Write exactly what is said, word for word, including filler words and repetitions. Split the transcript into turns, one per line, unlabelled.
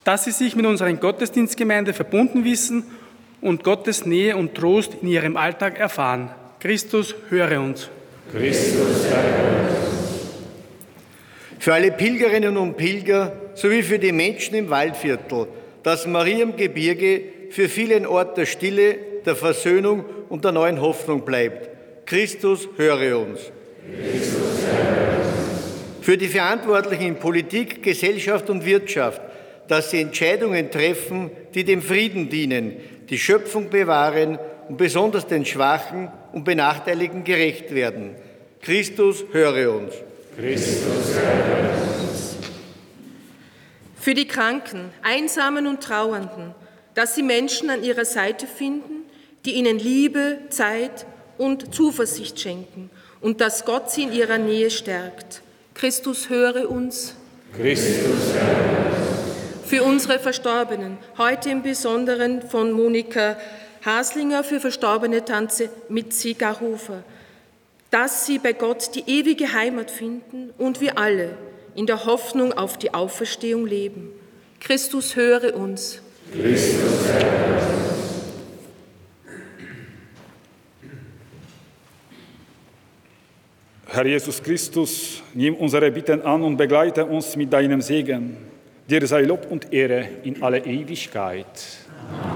dass sie sich mit unserer Gottesdienstgemeinde verbunden wissen und Gottes Nähe und Trost in ihrem Alltag erfahren. Christus, höre uns.
Christus, höre uns.
Für alle Pilgerinnen und Pilger sowie für die Menschen im Waldviertel, das Mariengebirge für viele ein Ort der Stille, der Versöhnung und der neuen Hoffnung bleibt. Christus, höre uns.
Christus, höre uns.
Für die Verantwortlichen in Politik, Gesellschaft und Wirtschaft, dass sie Entscheidungen treffen, die dem Frieden dienen, die Schöpfung bewahren und besonders den Schwachen und Benachteiligten gerecht werden. Christus, höre uns.
Christus, höre uns.
Für die Kranken, Einsamen und Trauernden, dass sie Menschen an ihrer Seite finden, die ihnen Liebe, Zeit und Zuversicht schenken und dass Gott sie in ihrer Nähe stärkt. Christus, höre uns.
Christus, höre uns.
Für unsere Verstorbenen, heute im Besonderen von Monika Haslinger, für verstorbene Tante Mitzi Garhofer, dass sie bei Gott die ewige Heimat finden und wir alle in der Hoffnung auf die Auferstehung leben. Christus, höre uns.
Christus, höre uns.
Herr Jesus Christus, nimm unsere Bitten an und begleite uns mit deinem Segen. Dir sei Lob und Ehre in alle Ewigkeit.
Amen.